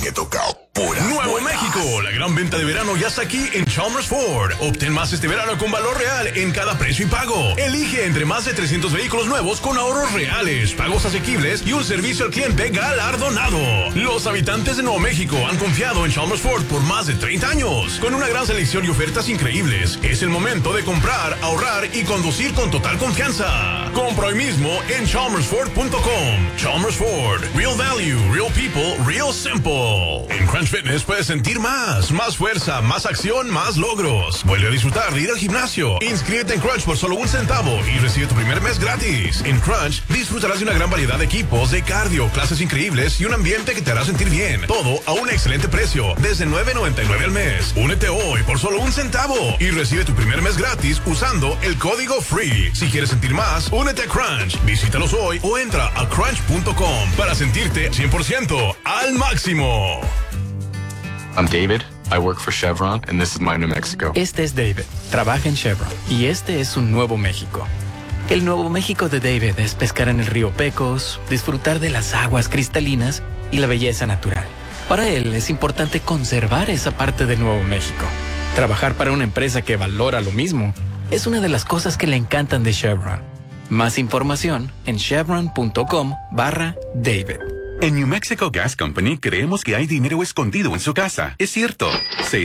que toca pura Nuevo buena. México, la gran venta de verano ya está aquí en Chalmers Ford. Obtén más este verano con valor real en cada precio y pago. Elige entre más de 300 vehículos nuevos con ahorros reales, pagos asequibles y un servicio al cliente galardonado. Los habitantes de Nuevo México han confiado en Chalmers Ford por más de 30 años. Con una gran selección y ofertas increíbles, es el momento de comprar, ahorrar y conducir con total confianza. Compra hoy mismo en chalmersford.com. Chalmers Ford, real value, real people, real simple. En Crunch Fitness puedes sentir más fuerza, más acción, más logros. Vuelve a disfrutar de ir al gimnasio. Inscríbete en Crunch por solo $1 y recibe tu primer mes gratis. En Crunch disfrutarás de una gran variedad de equipos de cardio, clases increíbles y un ambiente que te hará sentir bien. Todo a un excelente precio, desde $9.99 al mes. Únete hoy por solo $1 y recibe tu primer mes gratis usando el código FREE. Si quieres sentir más, únete a Crunch. Visítalos hoy o entra a crunch.com para sentirte 100% al máximo. I'm David. I work for Chevron, and this is my New Mexico. Este es David. Trabaja en Chevron. Y este es un Nuevo México. El Nuevo México de David es pescar en el río Pecos, disfrutar de las aguas cristalinas y la belleza natural. Para él es importante conservar esa parte de Nuevo México. Trabajar para una empresa que valora lo mismo es una de las cosas que le encantan de Chevron. Más información en chevron.com/David. En New Mexico Gas Company creemos que hay dinero escondido en su casa. Es cierto.